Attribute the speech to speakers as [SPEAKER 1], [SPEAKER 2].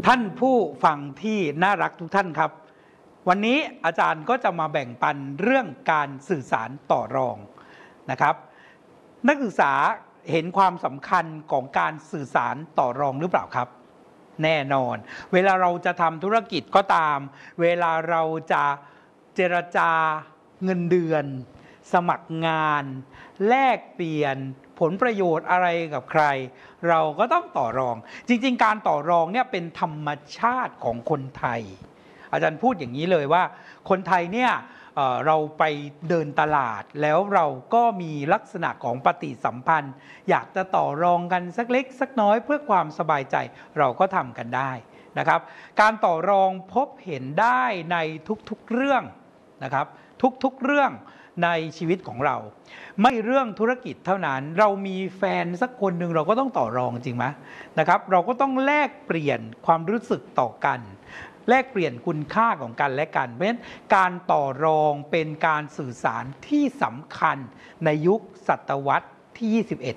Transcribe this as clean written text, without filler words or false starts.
[SPEAKER 1] ท่านผู้ฟังที่น่ารักทุกท่านครับวันนี้อาจารย์ก็จะมาแบ่งปันเรื่องการสื่อสารต่อรองนะครับนักศึกษาเห็นความสำคัญของการสื่อสารต่อรองหรือเปล่าครับแน่นอนเวลาเราจะทำธุรกิจก็ตามเวลาเราจะเจรจาเงินเดือนสมัครงานแลกเปลี่ยนผลประโยชน์อะไรกับใครเราก็ต้องต่อรองจริงๆการต่อรองเนี่ยเป็นธรรมชาติของคนไทยอาจารย์พูดอย่างนี้เลยว่าคนไทยเนี่ยเราไปเดินตลาดแล้วเราก็มีลักษณะของปฏิสัมพันธ์อยากจะต่อรองกันสักเล็กสักน้อยเพื่อความสบายใจเราก็ทำกันได้นะครับการต่อรองพบเห็นได้ในทุกๆเรื่องนะครับทุกๆเรื่องในชีวิตของเราไม่เรื่องธุรกิจเท่านั้นเรามีแฟนสักคนหนึ่งเราก็ต้องต่อรองจริงไหมนะครับเราก็ต้องแลกเปลี่ยนความรู้สึกต่อกันแลกเปลี่ยนคุณค่าของกันและกันเพราะฉะนั้นการต่อรองเป็นการสื่อสารที่สำคัญในยุคศตวรรษที่ 21